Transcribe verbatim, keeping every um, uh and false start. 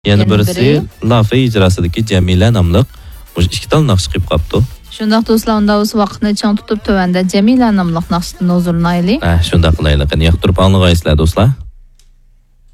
Yana birisi Lafa ijrosidagi Jamila nomli ikki tal naqsh qilib qopdi. Shundaq do'stlar, unda o'z vaqtni chang tutib tövanda Jamila nomli naqshni huzurlaylik. Ha, shundaq qilaylik. Yoqtirib anglaysizlar do'stlar.